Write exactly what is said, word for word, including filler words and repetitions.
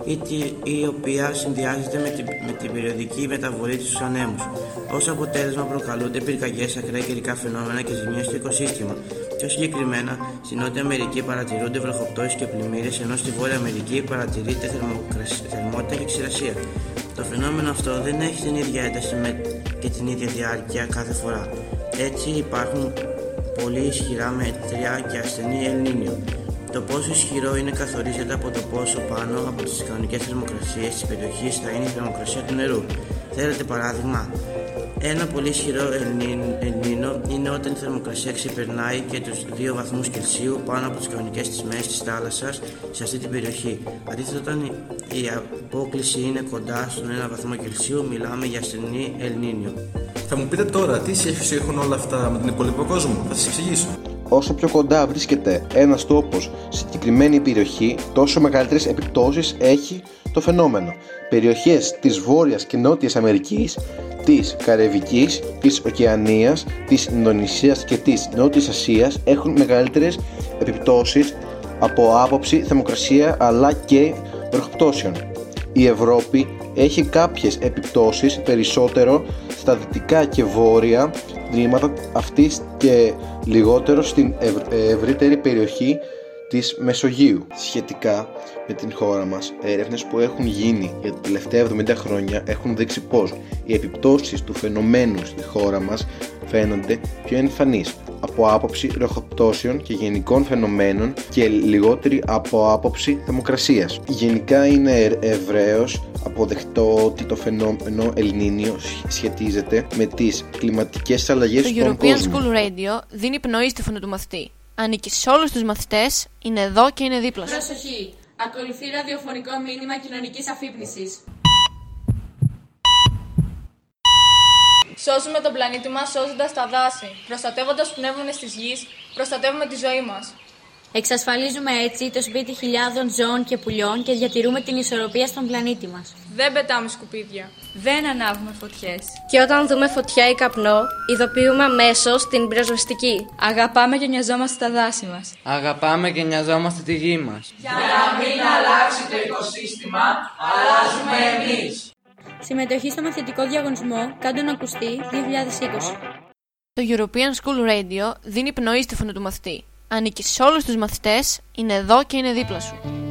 η οποία συνδυάζεται με την, με την περιοδική μεταβολή της στους ανέμους. Ως αποτέλεσμα προκαλούνται πυρκαγιές, ακραία καιρικά φαινόμενα και ζημιές στο οικοσύστημα. Πιο συγκεκριμένα, στην Νότια Αμερική παρατηρούνται βροχοπτώσεις και πλημμύρες, ενώ στη Βόρεια Αμερική παρατηρείται θερμότητα και ξηρασία. Το φαινόμενο αυτό δεν έχει την ίδια ένταση με και την ίδια διάρκεια κάθε φορά. Έτσι υπάρχουν πολύ ισχυρά μέτρια και ασθενή Ελνίνιο. Το πόσο ισχυρό είναι καθορίζεται από το πόσο πάνω από τις κανονικές θερμοκρασίες της περιοχής θα είναι η θερμοκρασία του νερού. Θέλετε παράδειγμα? Ένα πολύ ισχυρό Ελνίνο είναι όταν η θερμοκρασία ξεπερνάει και τους δύο βαθμούς Κελσίου πάνω από τις κανονικές τιμές της θάλασσας σε αυτή την περιοχή. Αντίθετα, όταν η απόκλιση είναι κοντά στον ένα βαθμό Κελσίου, μιλάμε για ασθενή Ελνίνιο. Θα μου πείτε τώρα τι σχέση έχουν όλα αυτά με τον υπόλοιπο κόσμο? Θα σας εξηγήσω. Όσο πιο κοντά βρίσκεται ένας τόπος στη συγκεκριμένη περιοχή, τόσο μεγαλύτερες επιπτώσεις έχει το φαινόμενο. Περιοχές της Βόρειας και Νότιας Αμερικής, της Καραϊβικής, της Οκεανίας, της Ινδονησίας και της Νότιας Ασίας έχουν μεγαλύτερες επιπτώσεις από άποψη θερμοκρασία αλλά και βροχοπτώσεων. Η Ευρώπη έχει κάποιες επιπτώσεις περισσότερο στα δυτικά και βόρεια τμήματα αυτής και λιγότερο στην ευρύτερη περιοχή της Μεσογείου. Σχετικά με την χώρα μας, έρευνες που έχουν γίνει για τα τελευταία εβδομήντα χρόνια έχουν δείξει πως οι επιπτώσεις του φαινομένου στη χώρα μας φαίνονται πιο εμφανείς από άποψη βροχοπτώσεων και γενικών φαινομένων και λιγότερη από άποψη θερμοκρασίας. Γενικά είναι ευρέως αποδεκτό ότι το φαινόμενο Ελνίνιο σχετίζεται με τις κλιματικές αλλαγές στον κόσμο. Το European School Radio δίνει πνοή στη φωνή του μαθητή. Ανήκει σε όλους τους μαθητές, είναι εδώ και είναι δίπλα σου. Προσοχή! Ακολουθεί ραδιοφωνικό μήνυμα κοινωνικής αφύπνισης. Σώζουμε τον πλανήτη μας σώζοντας τα δάση. Προστατεύοντας πνεύμονες της γης, προστατεύουμε τη ζωή μας. Εξασφαλίζουμε έτσι το σπίτι χιλιάδων ζώων και πουλιών και διατηρούμε την ισορροπία στον πλανήτη μας. Δεν πετάμε σκουπίδια. Δεν ανάβουμε φωτιές. Και όταν δούμε φωτιά ή καπνό, ειδοποιούμε αμέσως την πυροσβεστική. Αγαπάμε και νοιαζόμαστε τα δάση μας. Αγαπάμε και νοιαζόμαστε τη γη μας. Για να μην αλλάξει το οικοσύστημα, αλλάζουμε εμείς. Συμμετοχή στο μαθητικό διαγωνισμό Κάντο να ακουστεί δύο χιλιάδες είκοσι. Το European School Radio δίνει πνοή στη φωνή του μαθητή. Ανήκει σε όλους τους μαθητές, είναι εδώ και είναι δίπλα σου.